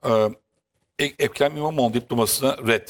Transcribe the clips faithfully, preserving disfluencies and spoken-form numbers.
Ee, Ek- Ekrem İmamoğlu diplomasına red.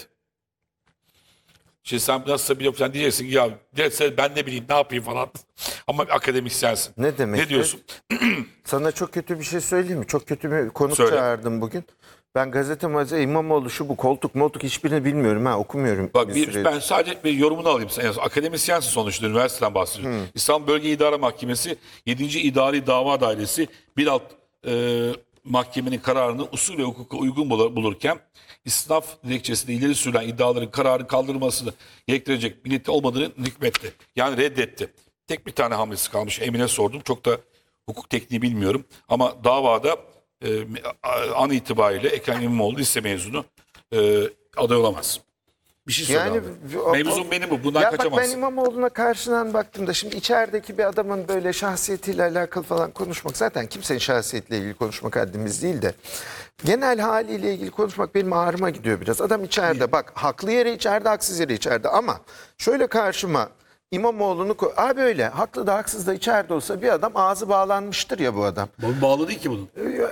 Şimdi sen nasıl biliyorsun, sen diyeceksin ki ya derse ben ne bileyim ne yapayım falan. Ama akademisyensin. Ne demek? Ne diyorsun? Sana çok kötü bir şey söyleyeyim mi? Çok kötü bir konuk Söyle. çağırdım bugün. Ben gazete mazete İmamoğlu şu bu koltuk moltuk hiçbirini bilmiyorum ha okumuyorum. Bak bir bir, süredir. ben sadece bir yorumunu alayım. Sen yani akademisyensin sonuçta, üniversiteden bahsediyorsun. İstanbul Bölge İdare Mahkemesi yedinci İdari Dava Dairesi bir alt e, mahkemenin kararını usul ve hukuka uygun bul- bulurken istinaf dilekçesinde ileri sürülen iddiaların kararı kaldırılmasını gerektirecek bir niyeti olmadığını hükmetti. Yani reddetti. Tek bir tane hamlesi kalmış. Emine sordum. Çok da hukuk tekniği bilmiyorum. Ama davada e, an itibariyle Ekrem İmamoğlu lise mezunu e, aday olamaz. Bir şey söyle Yani abi. o- Mevzum benim bu. Bundan ya bak ben kaçamazsın. İmamoğlu'na karşıdan baktığımda şimdi içerideki bir adamın böyle şahsiyetiyle alakalı falan konuşmak zaten kimsenin şahsiyetiyle ilgili konuşmak haddimiz değil de genel haliyle ilgili konuşmak benim ağrıma gidiyor biraz. Adam içeride bak haklı yere içeride haksız yere içeride ama şöyle karşıma İmamoğlu'nu koy. Abi öyle haklı da haksız da içeride olsa bir adam ağzı bağlanmıştır ya bu adam. Bu bağlı değil ki bunun.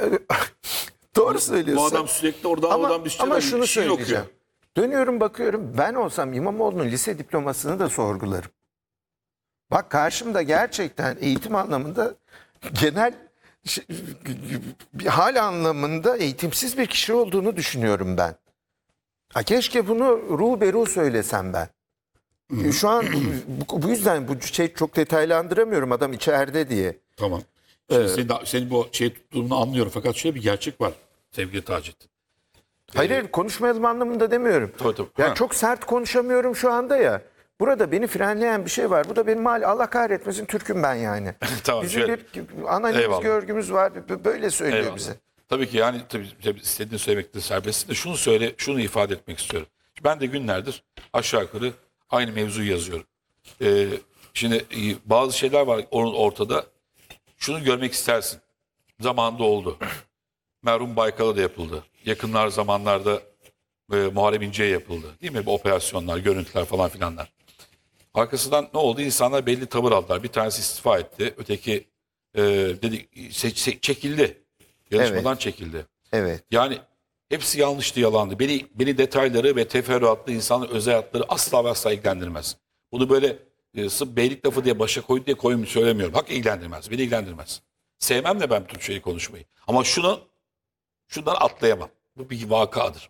Doğru söylüyorsun. Bu adam sürekli oradan Ama, oradan bir şey ama şunu şiir söyleyeceğim. okuyor. Dönüyorum bakıyorum ben olsam İmamoğlu'nun lise diplomasını da sorgularım. Bak karşımda gerçekten eğitim anlamında genel şey- bir hal anlamında eğitimsiz bir kişi olduğunu düşünüyorum ben. Ha, keşke bunu ruh beruh söylesem ben. Şu an bu, bu yüzden bu şey çok detaylandıramıyorum adam içeride diye. Tamam. Şimdi senin, senin bu şey tuttuğunu anlıyorum fakat şöyle bir gerçek var sevgili Taceddin. Hayır hayır konuşmayalım anlamında demiyorum. Tabii, tabii. Ya Ha. çok sert konuşamıyorum şu anda ya. Burada beni frenleyen bir şey var. Bu da benim mal Allah kahretmesin Türk'üm ben yani. Tamam, Bizim şöyle. bir analiz Eyvallah. görgümüz var. b- Böyle söylüyor Eyvallah. bize. Tabii ki yani tabii, tabii istediğini söylemekte serbestsin de şunu söyle, şunu ifade etmek istiyorum. Ben de günlerdir aşağı yukarı aynı mevzuyu yazıyorum. Ee, şimdi e, bazı şeyler var onun ortada. Şunu görmek istersin. Zamanında oldu. Merhum Baykal'a da yapıldı. Yakınlar zamanlarda e, Muharrem İnce'ye yapıldı. Değil mi? Bu operasyonlar, görüntüler falan filanlar. Arkasından ne oldu? İnsanlar belli tavır aldılar. Bir tanesi istifa etti. Öteki e, dedi, se- se- çekildi. Yarışmadan çekildi. Evet. Yani hepsi yanlıştı, yalandı. Beni beni detayları ve teferruatlı insanların özel hayatları asla ve asla ilgilendirmez. Bunu böyle e, sırf beylik lafı diye başa koyun diye koyun söylemiyorum. Hak ilgilendirmez. Beni ilgilendirmez. Sevmem de ben bu tür şeyi konuşmayı. Ama şunu şundan atlayamam. Bu bir vakadır.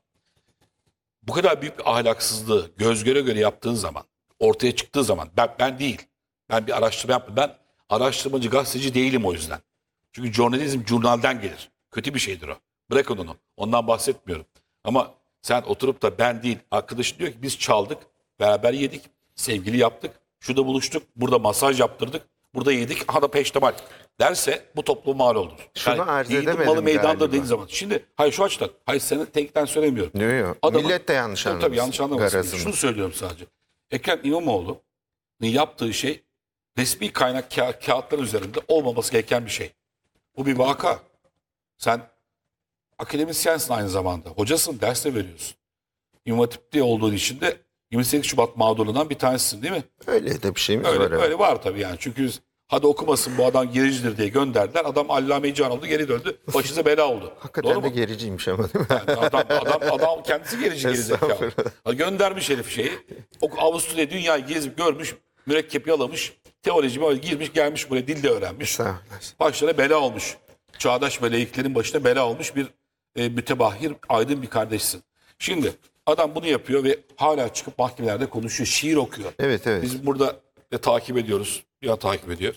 Bu kadar büyük bir ahlaksızlığı göz göre göre yaptığın zaman, ortaya çıktığı zaman, ben, ben değil. Ben bir araştırma yapmadım. Ben araştırmacı, gazeteci değilim o yüzden. Çünkü jurnalizm jurnalden gelir. Kötü bir şeydir o. Bırakın onu. Ondan bahsetmiyorum. Ama sen oturup da ben değil, arkadaş diyor ki biz çaldık, beraber yedik, sevgili yaptık, şurada buluştuk, burada masaj yaptırdık, burada yedik, aha da peştemal derse bu toplum mal olur. Şunu arz yiğidin edemedim malı meydanda galiba. dediğin zaman. Şimdi hayır şu açıdan, hayır seni tekten söylemiyorum. Diyor ya. Adamın- Millet de yanlış Tabii, anlamasın. tabii yanlış anlamasın. Garazını. Şunu söylüyorum sadece. Ekrem İmamoğlu'nun yaptığı şey resmi kaynak ka- kağıtlar üzerinde olmaması gereken bir şey. Bu bir vaka. Sen akademisyensin aynı zamanda. Hocasın, ders de veriyorsun. İmam Hatip'te olduğun için de yirmi sekiz Şubat mağdurundan bir tanesisin değil mi? Öyle de bir şeyimiz Öyle, var. evet. öyle var tabii yani. Çünkü hadi okumasın bu adam gericidir diye gönderdiler. Adam Allame-i Cihan oldu, geri döndü. Başınıza bela oldu. Hakikaten Doğru de mu? gericiymiş ama değil mi? Yani adam, adam, adam kendisi gerici gerizekalı. Estağfurullah. Ha, göndermiş herif şeyi. O Avusturya dünyayı gezip görmüş. Mürekkep yalamış. Teoloji böyle girmiş gelmiş buraya dil de öğrenmiş. Estağfurullah. Başlarına bela olmuş. Çağdaş ve laiklerin başına bela olmuş bir e, mütebahhir, aydın bir kardeşsin. Şimdi adam bunu yapıyor ve hala çıkıp mahkemelerde konuşuyor. Şiir okuyor. Evet evet. Biz burada de takip ediyoruz. Ya takip ediyor.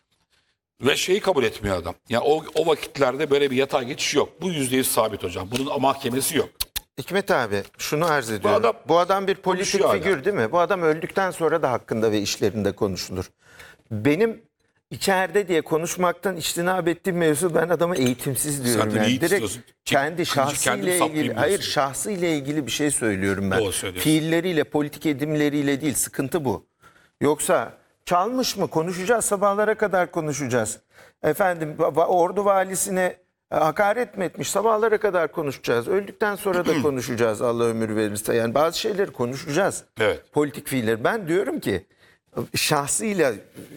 Ve şeyi kabul etmiyor adam. Yani o, o vakitlerde böyle bir yatay geçiş yok. Bu yüzde yüz sabit hocam. Bunun mahkemesi yok. Hikmet abi şunu arz ediyorum. adam Bu adam bir politik konuşuyor hala. figür değil mi? Bu adam öldükten sonra da hakkında ve işlerinde konuşulur. Benim içeride diye konuşmaktan içtinab ettiğim mevzu ben adamı eğitimsiz diyorum. Sen de yani. eğit Direkt istiyorsun. Çek- kendi kılıcı şahsıyla kendin saplayayım ilgili, hayır diyorsun. şahsıyla ilgili bir şey söylüyorum ben. Doğru söylüyorsun. Fiilleriyle, politik edimleriyle değil sıkıntı bu. Yoksa çalmış mı konuşacağız sabahlara kadar konuşacağız. Efendim va- ordu valisine e, hakaret mi etmiş sabahlara kadar konuşacağız. Öldükten sonra da konuşacağız Allah ömür verirse. Yani bazı şeyleri konuşacağız. Evet. Politik fiiller. Ben diyorum ki şahsıyla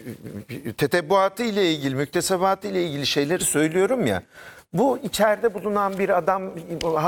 tetebbuatı ile ilgili, müktesebatı ile ilgili şeyleri söylüyorum ya. Bu içeride bulunan bir adam